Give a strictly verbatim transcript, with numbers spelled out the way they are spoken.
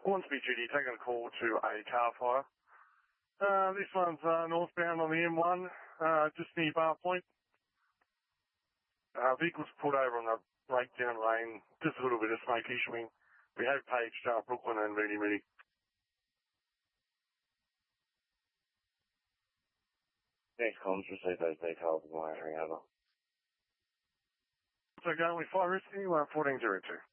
Hornsby duty, taking a call to a car fire. Uh, this one's uh, northbound on the M one, uh, just near Bar Point. Uh, vehicles pulled over on the breakdown lane, just a little bit of smoke issuing. We have paged uh, Brooklyn and Mooney Mooney. Thanks, comms. Receive those details and wiring over. So going with fire rescue, uh, fourteen zero two.